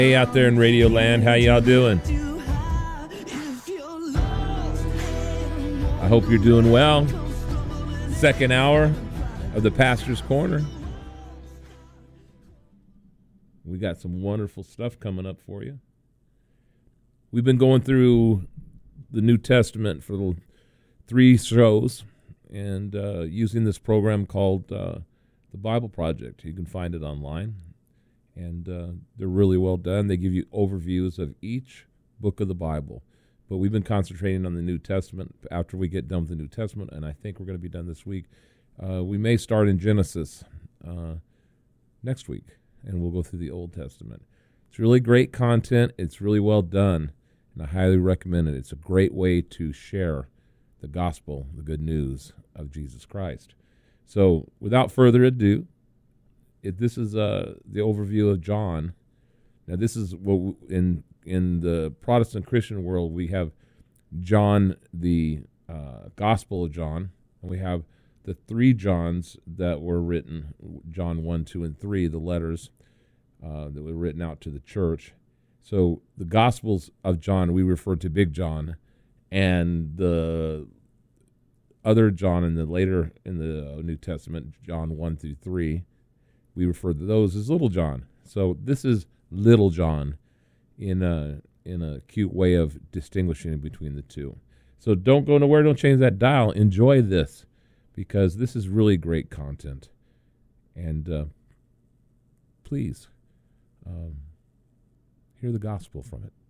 Hey, out there in Radio Land, how y'all doing? I hope you're doing well. Second hour of the Pastor's Corner. We got some wonderful stuff coming up for you. We've been going through the New Testament for 3 shows and using this program called the Bible Project. You can find it online. And they're really well done. They give you overviews of each book of the Bible. But we've been concentrating on the New Testament after we get done with the New Testament, and I think we're going to be done this week. We may start in Genesis next week, and we'll go through the Old Testament. It's really great content. It's really well done, and I highly recommend it. It's a great way to share the gospel, the good news of Jesus Christ. So without further ado, this is the overview of John. Now, this is what in the Protestant Christian world, we have John, the Gospel of John, and we have the 3 Johns that were written, John 1, 2, and 3, the letters that were written out to the church. So the Gospels of John, we refer to Big John, and the other John in the New Testament, John 1 through 3, we refer to those as Little John. So this is Little John in a cute way of distinguishing between the two. So don't go nowhere. Don't change that dial. Enjoy this because this is really great content. And please hear the gospel from it.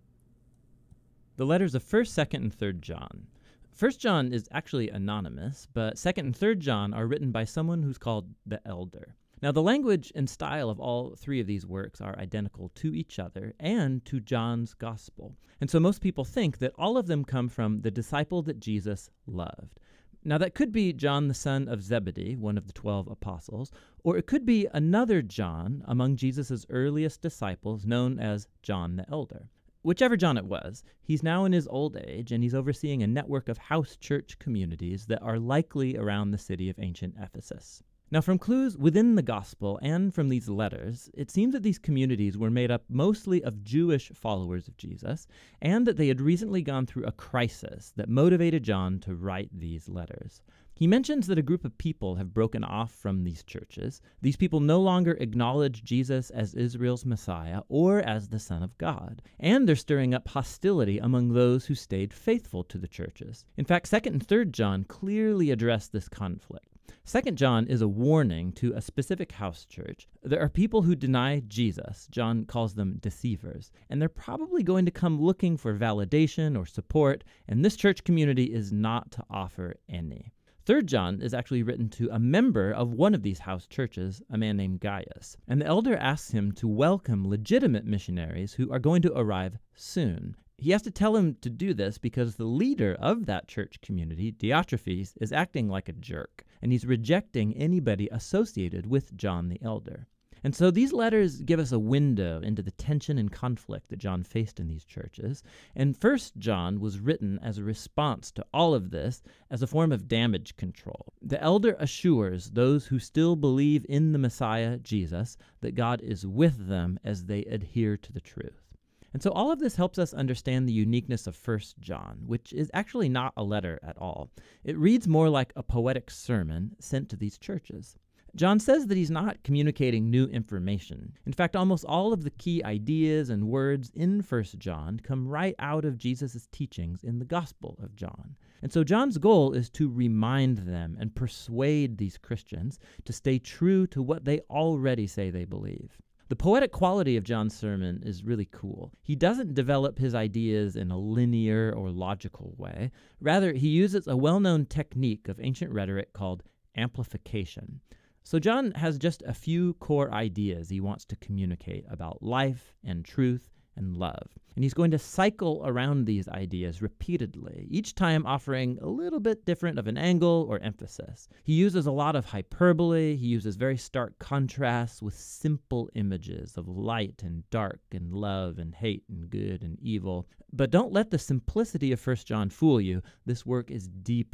The letters of 1st, 2nd, and 3rd John. 1st John is actually anonymous, but 2nd and 3rd John are written by someone who's called the Elder. Now, the language and style of all 3 of these works are identical to each other and to John's gospel. And so most people think that all of them come from the disciple that Jesus loved. Now, that could be John, the son of Zebedee, one of the 12 apostles, or it could be another John among Jesus' earliest disciples known as John the Elder. Whichever John it was, he's now in his old age, and he's overseeing a network of house church communities that are likely around the city of ancient Ephesus. Now, from clues within the gospel and from these letters, it seems that these communities were made up mostly of Jewish followers of Jesus, and that they had recently gone through a crisis that motivated John to write these letters. He mentions that a group of people have broken off from these churches. These people no longer acknowledge Jesus as Israel's Messiah or as the Son of God, and they're stirring up hostility among those who stayed faithful to the churches. In fact, 2nd and 3rd John clearly address this conflict. 2nd John is a warning to a specific house church. There are people who deny Jesus. John calls them deceivers, and they're probably going to come looking for validation or support, and this church community is not to offer any. 3rd John is actually written to a member of one of these house churches, a man named Gaius, and the elder asks him to welcome legitimate missionaries who are going to arrive soon. He has to tell him to do this because the leader of that church community, Diotrephes, is acting like a jerk, and he's rejecting anybody associated with John the Elder. And so these letters give us a window into the tension and conflict that John faced in these churches. And 1st John was written as a response to all of this as a form of damage control. The elder assures those who still believe in the Messiah, Jesus, that God is with them as they adhere to the truth. And so all of this helps us understand the uniqueness of 1st John, which is actually not a letter at all. It reads more like a poetic sermon sent to these churches. John says that he's not communicating new information. In fact, almost all of the key ideas and words in 1st John come right out of Jesus' teachings in the Gospel of John. And so John's goal is to remind them and persuade these Christians to stay true to what they already say they believe. The poetic quality of John's sermon is really cool. He doesn't develop his ideas in a linear or logical way. Rather, he uses a well-known technique of ancient rhetoric called amplification. So John has just a few core ideas he wants to communicate about life and truth and love. And he's going to cycle around these ideas repeatedly, each time offering a little bit different of an angle or emphasis. He uses a lot of hyperbole. He uses very stark contrasts with simple images of light and dark and love and hate and good and evil. But don't let the simplicity of 1 John fool you. This work is deeply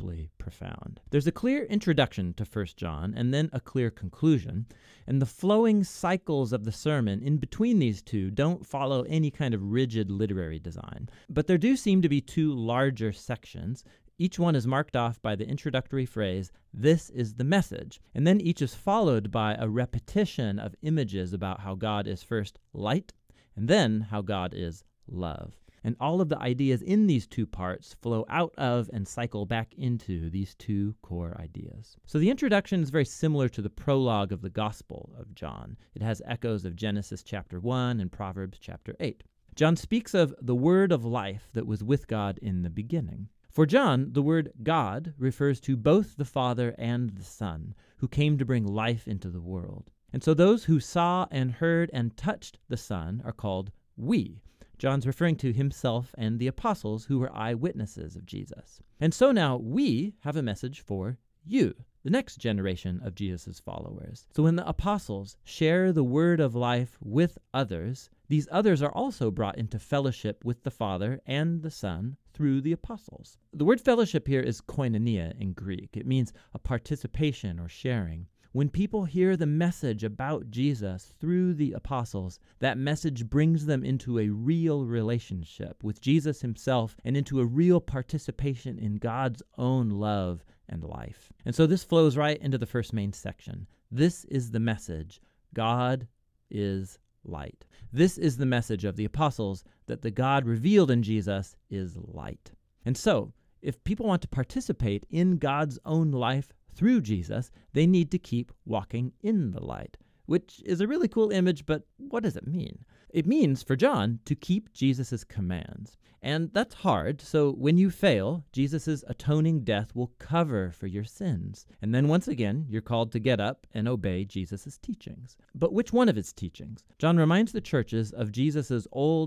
profound. There's a clear introduction to 1 John and then a clear conclusion, and the flowing cycles of the sermon in between these two don't follow any kind of rigid literary design. But there do seem to be two larger sections. Each one is marked off by the introductory phrase, "This is the message," and then each is followed by a repetition of images about how God is first light, and then how God is love. And all of the ideas in these two parts flow out of and cycle back into these two core ideas. So the introduction is very similar to the prologue of the Gospel of John. It has echoes of Genesis chapter 1 and Proverbs chapter 8. John speaks of the word of life that was with God in the beginning. For John, the word God refers to both the Father and the Son, who came to bring life into the world. And so those who saw and heard and touched the Son are called we. John's referring to himself and the apostles who were eyewitnesses of Jesus. And so now we have a message for you, the next generation of Jesus' followers. So when the apostles share the word of life with others, these others are also brought into fellowship with the Father and the Son through the apostles. The word fellowship here is koinonia in Greek. It means a participation or sharing. When people hear the message about Jesus through the apostles, that message brings them into a real relationship with Jesus himself and into a real participation in God's own love and life. And so this flows right into the first main section. This is the message. God is light. This is the message of the apostles, that the God revealed in Jesus is light. And so, if people want to participate in God's own life through Jesus, they need to keep walking in the light, which is a really cool image, but what does it mean? It means, for John, to keep Jesus' commands. And that's hard, so when you fail, Jesus' atoning death will cover for your sins. And then once again, you're called to get up and obey Jesus' teachings. But which one of his teachings? John reminds the churches of Jesus'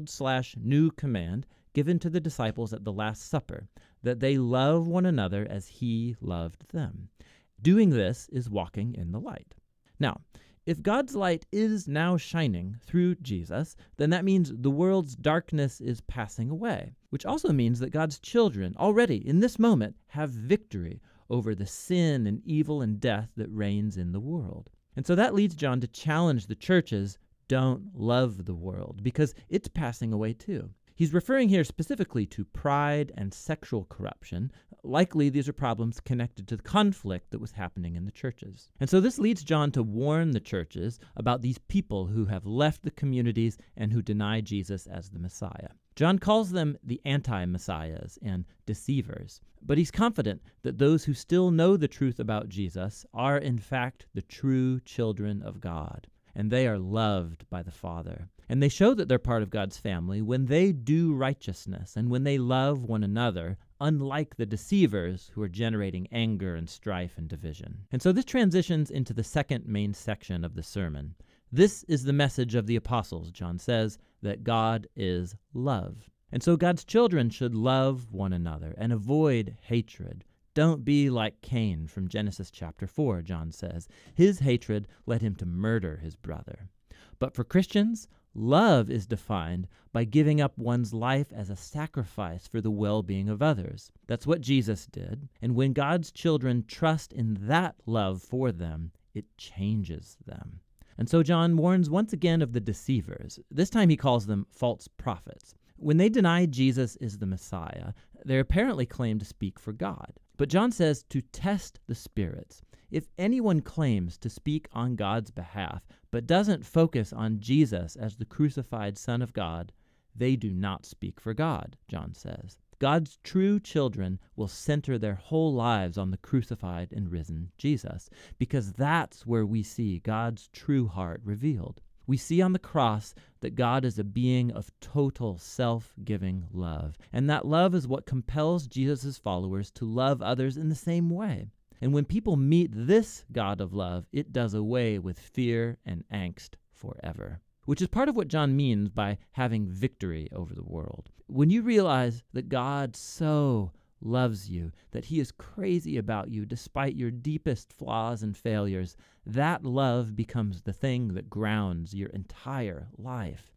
old/new command given to the disciples at the Last Supper, that they love one another as he loved them. Doing this is walking in the light. Now, if God's light is now shining through Jesus, then that means the world's darkness is passing away, which also means that God's children already in this moment have victory over the sin and evil and death that reigns in the world. And so that leads John to challenge the churches, don't love the world, because it's passing away too. He's referring here specifically to pride and sexual corruption. Likely these are problems connected to the conflict that was happening in the churches. And so this leads John to warn the churches about these people who have left the communities and who deny Jesus as the Messiah. John calls them the anti-messiahs and deceivers, but he's confident that those who still know the truth about Jesus are in fact the true children of God, and they are loved by the Father. And they show that they're part of God's family when they do righteousness and when they love one another, unlike the deceivers who are generating anger and strife and division. And so this transitions into the second main section of the sermon. This is the message of the apostles, John says, that God is love. And so God's children should love one another and avoid hatred. Don't be like Cain from Genesis chapter 4, John says. His hatred led him to murder his brother. But for Christians, love is defined by giving up one's life as a sacrifice for the well-being of others. That's what Jesus did. And when God's children trust in that love for them, it changes them. And so John warns once again of the deceivers. This time he calls them false prophets. When they deny Jesus is the Messiah, they apparently claim to speak for God. But John says to test the spirits. If anyone claims to speak on God's behalf, but doesn't focus on Jesus as the crucified Son of God, they do not speak for God, John says. God's true children will center their whole lives on the crucified and risen Jesus, because that's where we see God's true heart revealed. We see on the cross that God is a being of total self-giving love, and that love is what compels Jesus' followers to love others in the same way. And when people meet this God of love, it does away with fear and angst forever, which is part of what John means by having victory over the world. When you realize that God so loves you, that he is crazy about you despite your deepest flaws and failures, that love becomes the thing that grounds your entire life.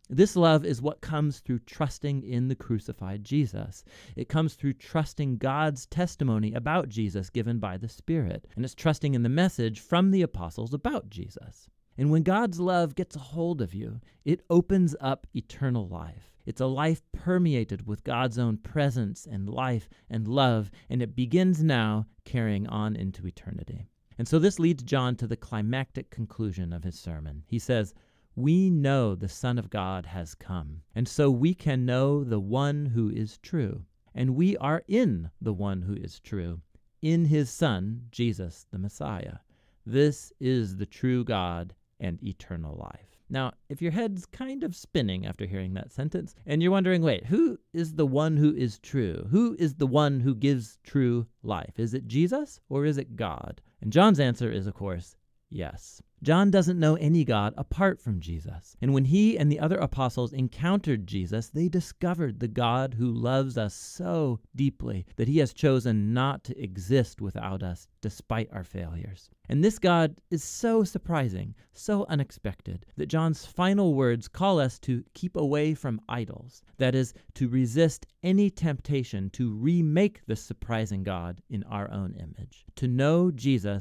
This love is what comes through trusting in the crucified Jesus. It comes through trusting God's testimony about Jesus given by the Spirit, and it's trusting in the message from the apostles about Jesus. And when God's love gets a hold of you, it opens up eternal life. It's a life permeated with God's own presence and life and love, and it begins now carrying on into eternity. And so this leads John to the climactic conclusion of his sermon. He says, "We know the Son of God has come, and so we can know the one who is true. And we are in the one who is true, in his Son, Jesus the Messiah. This is the true God and eternal life." Now, if your head's kind of spinning after hearing that sentence, and you're wondering, wait, who is the one who is true? Who is the one who gives true life? Is it Jesus or is it God? And John's answer is, of course, yes. John doesn't know any God apart from Jesus. And when he and the other apostles encountered Jesus, they discovered the God who loves us so deeply that he has chosen not to exist without us despite our failures. And this God is so surprising, so unexpected, that John's final words call us to keep away from idols. That is, to resist any temptation to remake this surprising God in our own image. To know Jesus